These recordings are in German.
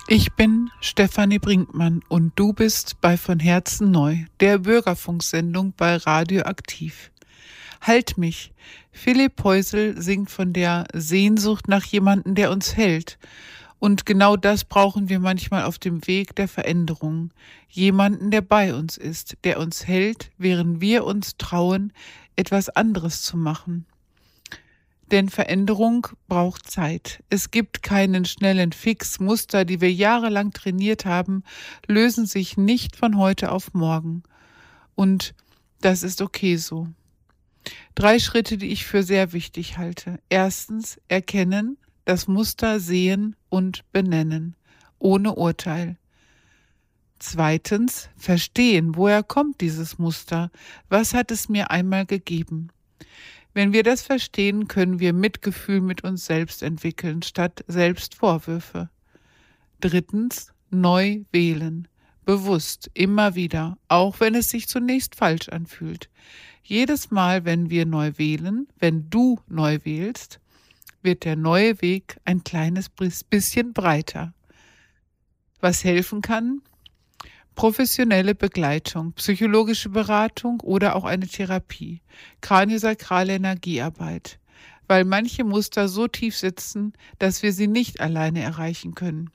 Ich bin Stefanie Brinkmann und du bist bei Von Herzen neu, der Bürgerfunksendung bei Radio Aktiv. Halt mich! Philipp Heusel singt von der Sehnsucht nach jemandem, der uns hält. Und genau das brauchen wir manchmal auf dem Weg der Veränderung. Jemanden, der bei uns ist, der uns hält, während wir uns trauen, etwas anderes zu machen. Denn Veränderung braucht Zeit. Es gibt keinen schnellen Fix. Muster, die wir jahrelang trainiert haben, lösen sich nicht von heute auf morgen. Und das ist okay so. 3 Schritte, die ich für sehr wichtig halte. Erstens, erkennen, das Muster sehen und benennen, ohne Urteil. Zweitens, verstehen, woher kommt dieses Muster? Was hat es mir einmal gegeben? Wenn wir das verstehen, können wir Mitgefühl mit uns selbst entwickeln, statt Selbstvorwürfe. Drittens, neu wählen. Bewusst, immer wieder, auch wenn es sich zunächst falsch anfühlt. Jedes Mal, wenn wir neu wählen, wenn du neu wählst, wird der neue Weg ein kleines bisschen breiter. Was helfen kann? Professionelle Begleitung, psychologische Beratung oder auch eine Therapie, kraniosakrale Energiearbeit, weil manche Muster so tief sitzen, dass wir sie nicht alleine erreichen können.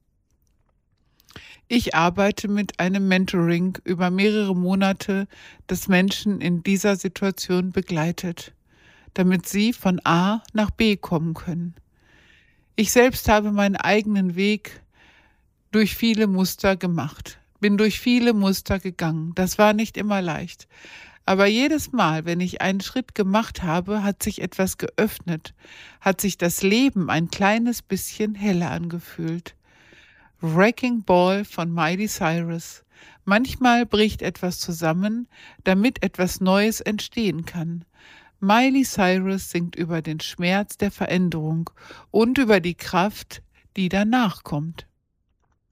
Ich arbeite mit einem Mentoring über mehrere Monate, das Menschen in dieser Situation begleitet, damit sie von A nach B kommen können. Ich selbst habe meinen eigenen Weg durch viele Muster gemacht. Bin durch viele Muster gegangen. Das war nicht immer leicht. Aber jedes Mal, wenn ich einen Schritt gemacht habe, hat sich etwas geöffnet, hat sich das Leben ein kleines bisschen heller angefühlt. Wrecking Ball von Miley Cyrus. Manchmal bricht etwas zusammen, damit etwas Neues entstehen kann. Miley Cyrus singt über den Schmerz der Veränderung und über die Kraft, die danach kommt.